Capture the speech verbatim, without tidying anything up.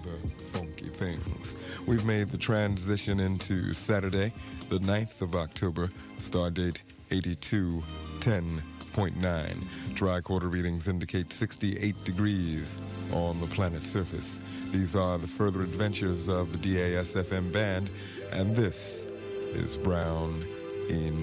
other funky things. We've made the transition into Saturday, the ninth of October, star date eighty-two ten point nine. Tricorder readings indicate sixty-eight degrees on the planet's surface. These are the further adventures of the D A S F M band, and this is Brown in